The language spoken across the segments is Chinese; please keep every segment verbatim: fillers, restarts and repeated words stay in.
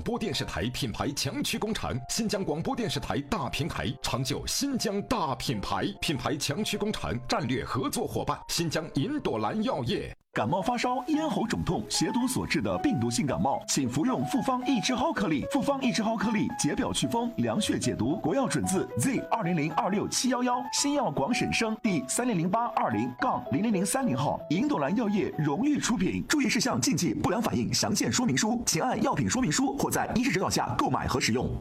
播电视台品牌强驱工厂，新疆广播电视台大平台，长久新疆大品牌，品牌强驱工厂战略合作伙伴，新疆银朵兰药业。 感冒发烧、咽喉肿痛、邪毒所致的病毒性感冒，请服用复方益智蒿颗粒。复方益智蒿颗粒解表祛风、凉血解毒，国药准字 Z 二零零二六七幺幺，新药广审生第三零零八二零杠零零零三零号，银朵兰药业荣誉出品。注意事项、禁忌、不良反应详见说明书，请按药品说明书或在医师指导下购买和使用。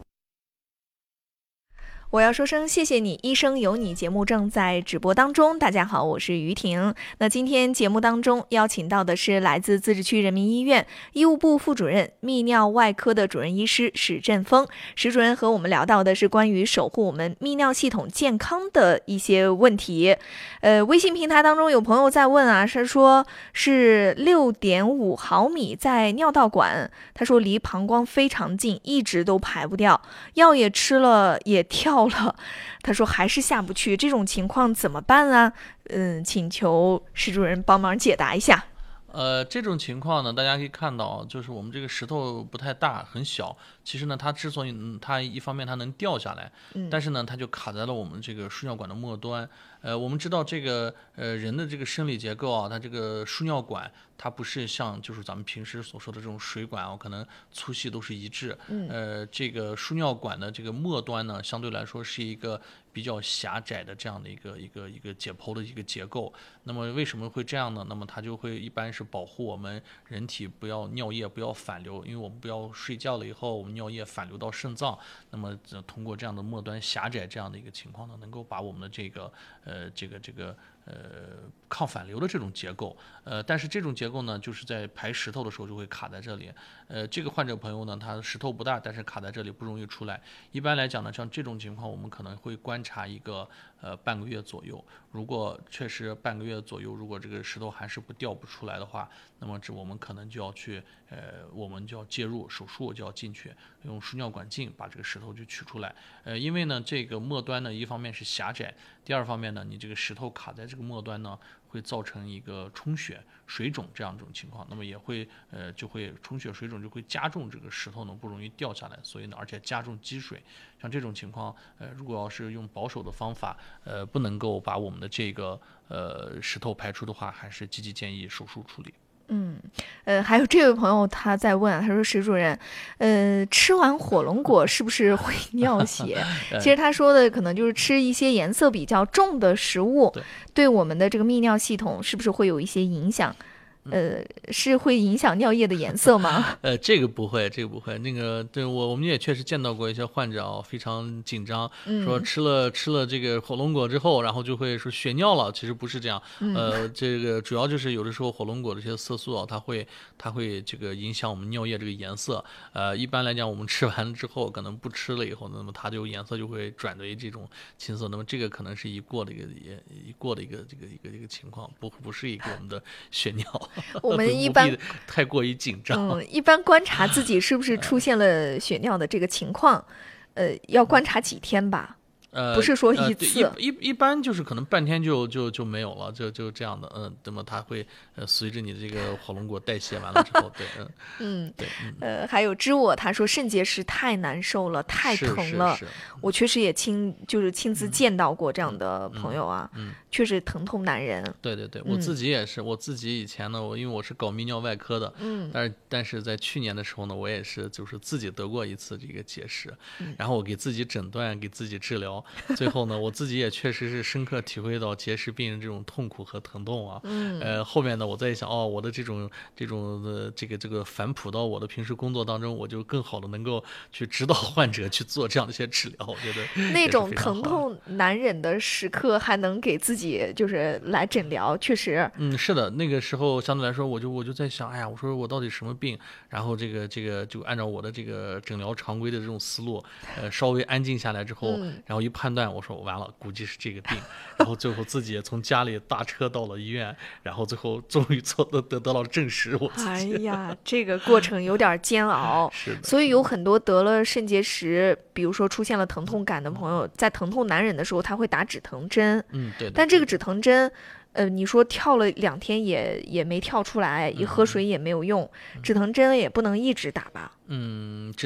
我要说声谢谢你，医生有你节目正在直播当中。大家好，我是于婷。那今天节目当中邀请到的是来自自治区人民医院医务部副主任、泌尿外科的主任医师史振峰。史主任和我们聊到的是关于守护我们泌尿系统健康的一些问题。呃，微信平台当中有朋友在问啊，是说是六点五毫米在尿道管，他说离膀胱非常近，一直都排不掉，药也吃了也跳了，他说还是下不去，这种情况怎么办啊？嗯，请求史主任帮忙解答一下。 呃，这种情况呢，大家可以看到，就是我们这个石头不太大，很小。其实呢，它之所以、嗯、它一方面它能掉下来，嗯、但是呢，它就卡在了我们这个输尿管的末端。呃，我们知道这个呃人的这个生理结构啊，它这个输尿管它不是像就是咱们平时所说的这种水管啊，可能粗细都是一致。嗯、呃，这个输尿管的这个末端呢，相对来说是一个比较狭窄的这样的一个一个一个解剖的一个结构。那么为什么会这样呢？那么它就会一般是保护我们人体不要尿液不要反流，因为我们不要睡觉了以后，我们尿液反流到肾脏，那么通过这样的末端狭窄这样的一个情况呢，能够把我们的这个呃这个这个呃抗反流的这种结构，呃但是这种结构呢，就是在排石头的时候就会卡在这里。呃这个患者朋友呢，他石头不大，但是卡在这里不容易出来。一般来讲呢，像这种情况，我们可能会观察一个呃半个月左右。如果确实半个月左右，如果这个石头还是不掉不出来的话，那么这我们可能就要去呃我们就要介入手术，就要进去用输尿管镜把这个石头就取出来。呃因为呢这个末端呢，一方面是狭窄，第二方面呢，你这个石头卡在这个末端呢，会造成一个充血、水肿这样一种情况，那么也会呃就会充血、水肿就会加重这个石头呢不容易掉下来，所以呢而且加重积水。像这种情况，呃如果要是用保守的方法，呃不能够把我们的这个呃石头排出的话，还是积极建议手术处理。 嗯，呃，还有这位朋友他在问啊，他说石主任，呃，吃完火龙果是不是会尿血？其实他说的可能就是吃一些颜色比较重的食物，对，对我们的这个泌尿系统是不是会有一些影响？呃，是会影响尿液的颜色吗？ 呃，这个不会，这个不会。那个，对我我们也确实见到过一些患者啊，非常紧张，嗯、说吃了吃了这个火龙果之后，然后就会说血尿了。其实不是这样，嗯、呃，这个主要就是有的时候火龙果的这些色素啊，它会它会这个影响我们尿液这个颜色。呃，一般来讲，我们吃完了之后，可能不吃了以后，那么它就颜色就会转为这种青色。那么这个可能是一过的一个一过的一个这个一个一个情况，不不是一个我们的血尿。 我们一般太过于紧张， 嗯，一般观察自己是不是出现了血尿的这个情况，呃，要观察几天吧？ 呃， 不是说一次， 呃、一一一般就是可能半天就就就没有了，就就这样的，嗯，那么它会呃随着你的这个火龙果代谢完了之后，对，嗯嗯，对，嗯、呃，还有知我他说肾结石太难受了，太疼了， 是是是我确实也亲就是亲自见到过这样的朋友啊，嗯，嗯确实疼痛难忍。 对对对，我自己也是，嗯、我自己以前呢，我因为我是搞泌尿外科的，嗯，但是但是在去年的时候呢，我也是就是自己得过一次这个结石，嗯、然后我给自己诊断，给自己治疗。最后呢，我自己也确实是深刻体会到结石病人这种痛苦和疼痛啊。嗯，呃，后面呢，我在想，哦，我的这种这种的这个这个反哺到我的平时工作当中，我就更好的能够去指导患者去做这样的一些治疗。我觉得那种疼痛难忍的时刻，还能给自己就是来诊疗，确实， 嗯，是的，那个时候相对来说，我就我就在想，哎呀，我说我到底什么病？然后这个这个就按照我的这个诊疗常规的这种思路，呃，稍微安静下来之后，嗯、然后一判断。我说完了，估计是这个病，然后最后自己也从家里搭车到了医院，然后最后终于做得得得到了证实。我自己哎呀，这个过程有点煎熬， 是的。 所以有很多得了肾结石，比如说出现了疼痛感的朋友，在疼痛难忍的时候，他会打止疼针。 嗯，对。 但这个止疼针，呃，你说跳了两天也也没跳出来，一喝水也没有用，嗯、止疼针也不能一直打吧？ 嗯。